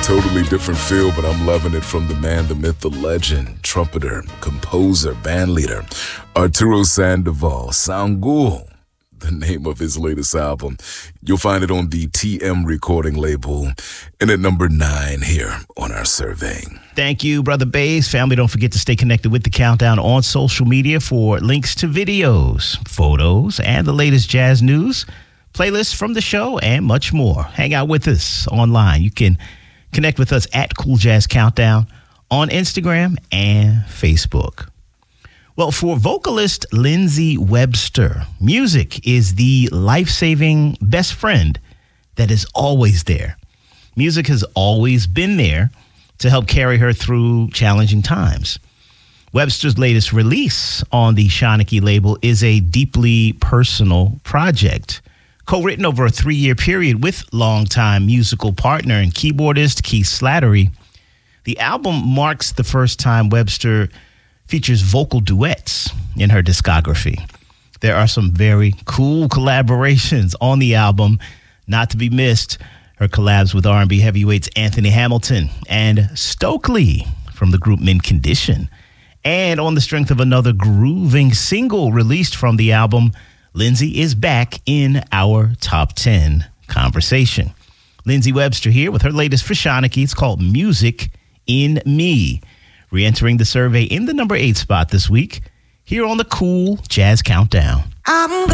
totally different feel, but I'm loving it from the man, the myth, the legend, trumpeter, composer, bandleader, Arturo Sandoval, Sangul, the name of his latest album. You'll find it on the TM recording label and at number 9 here on our survey. Thank you, Brother Bass. Family, don't forget to stay connected with The Countdown on social media for links to videos, photos, and the latest jazz news, playlists from the show, and much more. Hang out with us online. You can connect with us at Cool Jazz Countdown on Instagram and Facebook. Well, for vocalist Lindsey Webster, music is the life-saving best friend that is always there. Music has always been there to help carry her through challenging times. Webster's latest release on the Shanachie label is a deeply personal project, co-written over a 3-year period with longtime musical partner and keyboardist Keith Slattery. The album marks the first time Webster features vocal duets in her discography. There are some very cool collaborations on the album, not to be missed. Her collabs with R&B heavyweights Anthony Hamilton and Stokely from the group Mint Condition. And on the strength of another grooving single released from the album, Lindsey is back in our top 10 conversation. Lindsey Webster here with her latest for Shanachie. It's called Music in Me. Re-entering the survey in the number 8 spot this week, here on the Cool Jazz Countdown.